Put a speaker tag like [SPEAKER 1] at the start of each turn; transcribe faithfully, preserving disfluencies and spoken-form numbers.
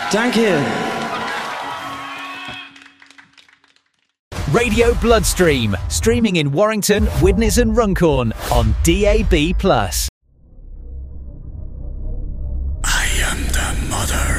[SPEAKER 1] Danke.
[SPEAKER 2] Radio Bloodstream, streaming in Warrington, Widnes and Runcorn on D A B plus.
[SPEAKER 3] I am the mother